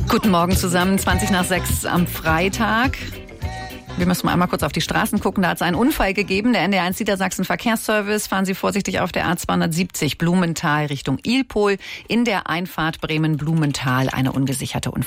Guten Morgen zusammen, 6:20 am Freitag. Wir müssen mal einmal kurz auf die Straßen gucken. Da hat es einen Unfall gegeben. Der NDR1 Niedersachsen Verkehrsservice. Fahren Sie vorsichtig auf der A270 Blumenthal Richtung Ilpol. In der Einfahrt Bremen-Blumenthal eine ungesicherte Unfall.